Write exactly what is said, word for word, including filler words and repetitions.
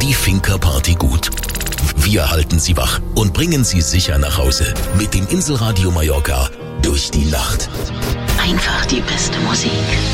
die Finca Party gut. Wir halten Sie wach und bringen Sie sicher nach Hause mit dem Inselradio Mallorca durch die Nacht. Einfach die beste Musik.